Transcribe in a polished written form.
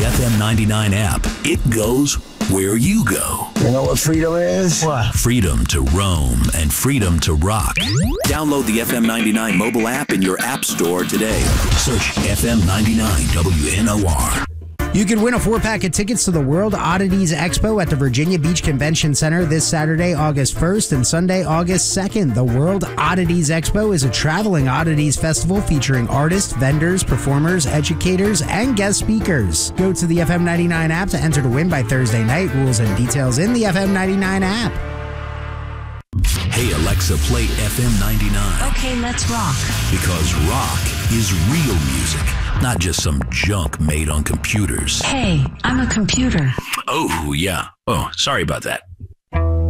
FM 99 app. It goes where you go. You know what freedom is? What? Freedom to roam and freedom to rock. Download the FM 99 mobile app in your app store today. Search FM 99 WNOR. You can win a 4-pack of tickets to the World Oddities Expo at the Virginia Beach Convention Center this Saturday, August 1st and Sunday, August 2nd. The World Oddities Expo is a traveling oddities festival featuring artists, vendors, performers, educators, and guest speakers. Go to the FM 99 app to enter to win by Thursday night. Rules and details in the FM 99 app. Hey, Alexa, play FM 99. Okay, let's rock. Because rock is real music, not just some junk made on computers. Hey, I'm a computer. Oh, yeah. Oh, sorry about that.